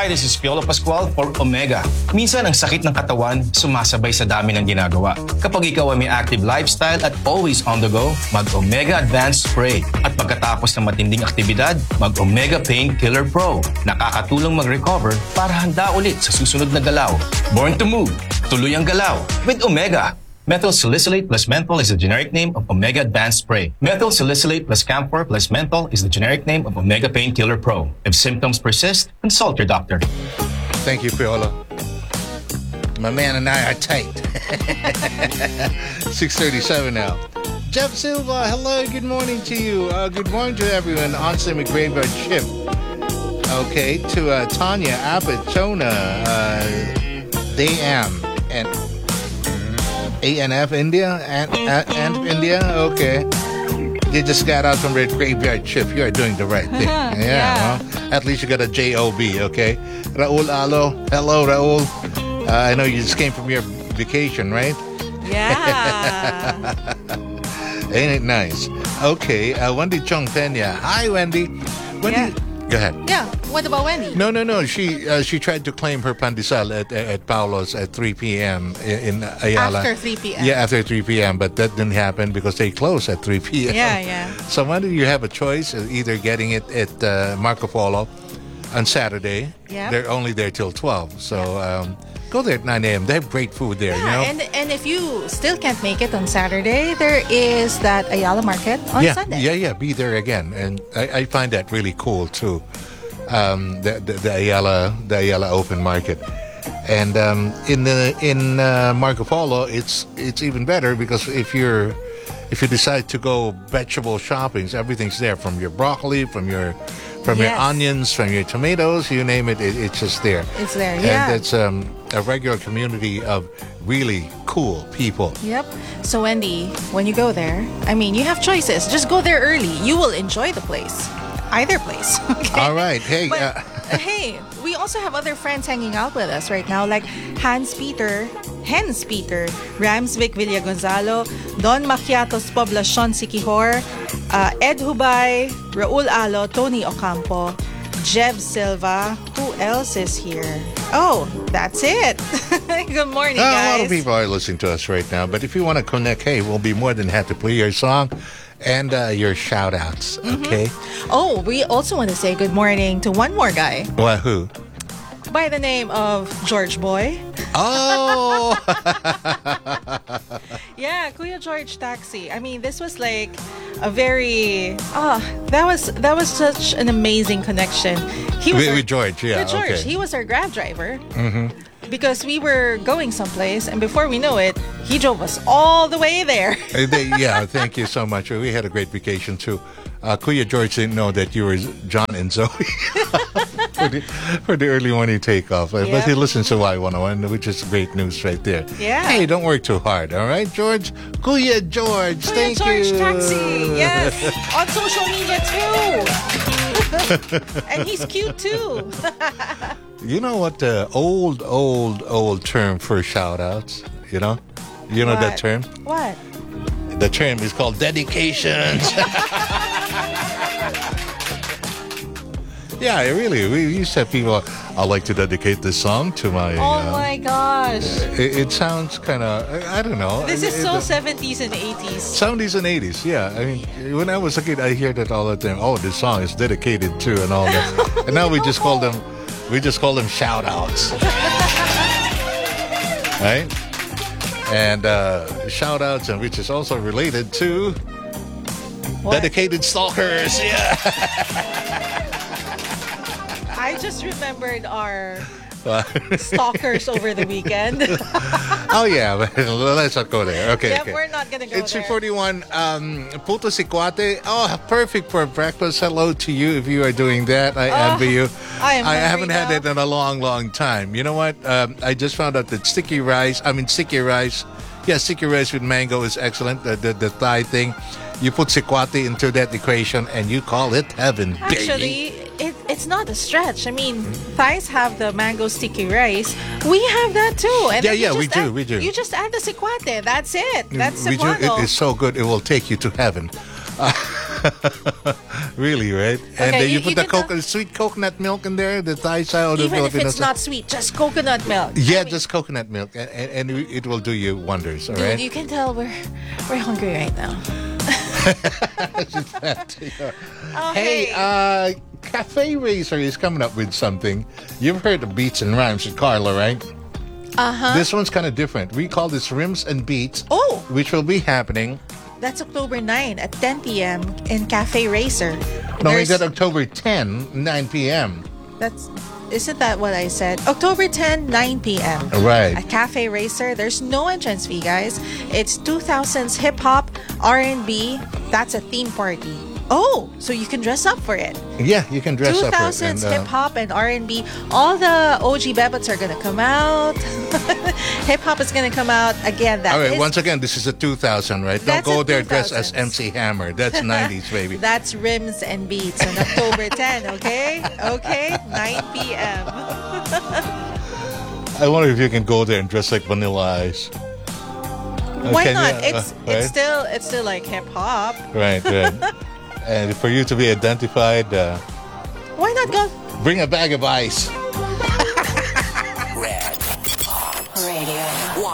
Hi, this is Piolo Pascual for Omega. Minsan ang sakit ng katawan sumasabay sa dami ng ginagawa. Kapag ikaw ay may active lifestyle at always on the go, mag-Omega Advanced Spray. At pagkatapos ng matinding aktibidad, mag-Omega Pain Killer Pro. Nakakatulong mag-recover para handa ulit sa susunod na galaw. Born to move, tuloy ang galaw with Omega. Methyl salicylate plus menthol is the generic name of Omega Advanced Spray. Methyl salicylate plus camphor plus menthol is the generic name of Omega Painkiller Pro. If symptoms persist, consult your doctor. Thank you, Piolo. My man and I are tight. 6:37 now. Jeff Silva, hello, good morning to you. Good morning to everyone on Semi Graveyard Shift. Okay, to Tanya Abbott, Chona, Dayam, and ANF India and India. Okay, you just got out from Red Graveyard Shift. You are doing the right thing. Yeah. Well, at least you got a job. Okay, Raul Alo. Hello, Raul. I know you just came from your vacation, right? Yeah. Ain't it nice? Okay, Wendy Chong Pena. Hi, Wendy. Wendy. Yeah. Go ahead. Yeah. What about Wendy? No. She tried to claim her pandesal at Paulo's at 3 p.m. in Ayala. After 3 p.m. Yeah, after 3 p.m. But that didn't happen because they close at 3 p.m. Yeah. So Wendy, you have a choice of either getting it at Marco Polo on Saturday. Yeah. They're only there till 12. So go there at 9 a.m. They have great food there. Yeah, you know? and if you still can't make it on Saturday, there is that Ayala Market on Sunday. Yeah. Be there again, and I find that really cool too. The Ayala Open Market, and in Marco Polo, it's even better because if you decide to go vegetable shopping, everything's there, from your broccoli, from your onions, from your tomatoes, you name it, it's just there. It's there, yeah. And it's a regular community of really cool people. Yep. So Wendy, when you go there, I mean, you have choices. Just go there early. You will enjoy the place. Either place. Okay? All right. Hey. But, hey, we also have other friends hanging out with us right now, like Hens Peter, Ramsvic Villagonzalo, Don Maciatos Poblacion Siquijor, Ed Hubay, Raul Alo, Tony Ocampo, Jev Silva. Who else is here? Oh, that's it. Good morning, guys. A lot of people are listening to us right now, but if you want to connect, hey, we'll be more than happy to play your song and your shout-outs, okay? Oh, we also want to say good morning to one more guy. Well, who? By the name of George Boy. Oh! Yeah, Kuya George Taxi. I mean, this was like a very that was such an amazing connection. He was with George, yeah. With George, okay. he was our Grab driver. Because we were going someplace, and before we know it, he drove us all the way there. Yeah, thank you so much. We had a great vacation too. Kuya George didn't know that you were John and Zoe for the early morning takeoff. But he listens to Y101, which is great news right there. Yeah. Hey, don't work too hard, all right, George? Kuya George, thank George you. Taxi, yes. On social media too. And he's cute too. You know what the old term for shout-outs, you know? You know that term? What? The term is called dedications. Yeah, really. We used to have people, I'd like to dedicate this song to my... Oh my gosh. It sounds kind of, I don't know. This is so 70s and 80s. 70s and 80s, yeah. I mean, when I was a kid, I hear that all the time. Oh, this song is dedicated to and all that. And now we just call them shout-outs. Right? And shout-outs, and which is also related to dedicated stalkers. Yeah. I just remembered our stalkers over the weekend. Oh, yeah. But let's not go there. Okay. Yeah, okay. we're not going to go It's there. 3:41. Puto Sikwate. Oh, perfect for breakfast. Hello to you if you are doing that. I envy you. I haven't had it in a long time. You know what? I just found out that sticky rice. Yeah, sticky rice with mango is excellent. The Thai thing. You put sikwate into that equation and you call it heaven, baby. Actually, it's not a stretch. I mean, Thais have the mango sticky rice. We have that too. And then we do. You just add the sikwate. That's it. That's we do. cebuano. It is so good. It will take you to heaven. Really, right? And Okay, then you you put the can tell- sweet coconut milk in there, the Thai style or the Even if Filipino it's style. not sweet, just coconut milk. Yeah, I mean, just coconut milk, and it will do you wonders. All dude, right. you can tell we're hungry right now. Oh, Hey, Cafe Racer is coming up with something. You've heard of Beats and Rhymes with Carla, right? This one's kind of different. We call this Rims and Beats, Oh, which will be happening. that's October 9 at 10 p.m. in Cafe Racer. No, we There's- got October 10, 9 p.m. Isn't that what I said? October 10, 9 p.m. Right. At Cafe Racer. There's no entrance fee, guys. It's 2000s hip hop, R&B. That's a theme party. Oh, so you can dress up for it. Yeah, you can dress up. 2000s hip hop and R&B. All the OG Bebots are gonna come out. Hip hop is gonna come out again. That All right, is- once again, this is a 2000, right? Don't That's go a there dressed as 2000s. MC Hammer. That's 90s, baby. That's Rims and Beats on October 10. Okay, 9 p.m. I wonder if you can go there and dress like Vanilla Ice. Why Can not? you? It's Right? it's still like hip hop. Right. And for you to be identified, Why not go? bring a bag of ice. Red Radio 101.